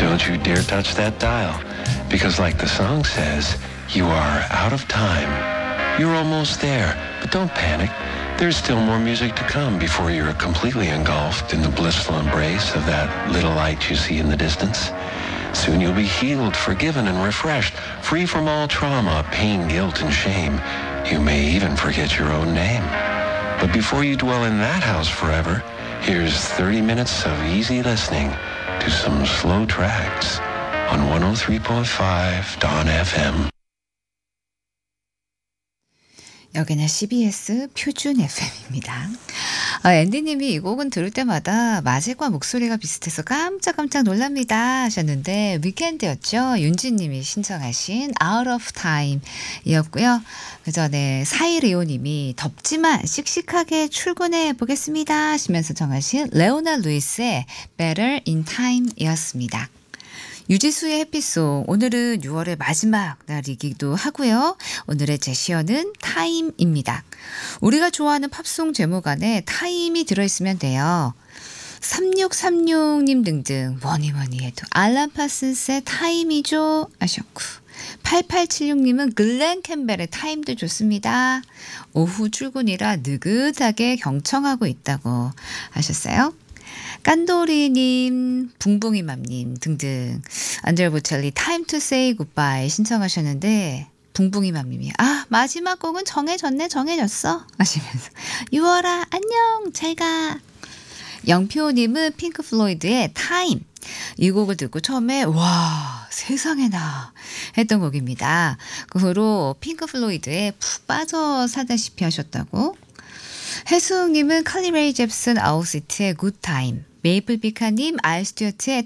don't you dare touch that dial, because like the song says, you are out of time. You're almost there, but don't panic. There's still more music to come before you're completely engulfed in the blissful embrace of that little light you see in the distance. Soon you'll be healed, forgiven, and refreshed, free from all trauma, pain, guilt, and shame. You may even forget your own name. But before you dwell in that house forever, here's 30 minutes of easy listening to some slow tracks on 103.5 Dawn FM. 여기는 CBS 표준 FM입니다. 앤디님이 이 곡은 들을 때마다 마질과 목소리가 비슷해서 깜짝깜짝 놀랍니다 하셨는데 위켄드였죠. 윤지님이 신청하신 Out of Time 이었고요. 그 전에 사이리오님이 덥지만 씩씩하게 출근해 보겠습니다 하시면서 정하신 레오나 루이스의 Better in Time 이었습니다. 유지수의 해피송, 오늘은 6월의 마지막 날이기도 하고요. 오늘의 제시어는 타임입니다. 우리가 좋아하는 팝송 제목 안에 타임이 들어있으면 돼요. 3636님 등등 뭐니 해도 알람 파슨스의 타임이죠 하셨고 8876님은 글렌 캠벨의 타임도 좋습니다. 오후 출근이라 느긋하게 경청하고 있다고 하셨어요. 깐도리님, 붕붕이맘님 등등 안젤 보첼리 타임 투 세이 굿바이 신청하셨는데 붕붕이맘님이 마지막 곡은 정해졌어 하시면서 유월아 안녕 잘가. 영표님은 핑크 플로이드의 타임 이 곡을 듣고 처음에 와 세상에나 했던 곡입니다. 그 후로 핑크 플로이드에 푹 빠져 살다시피 하셨다고. 해수님은 칼리 레이 잽슨 아웃시트의 굿타임, 메이플 비카님 알 스튜어트의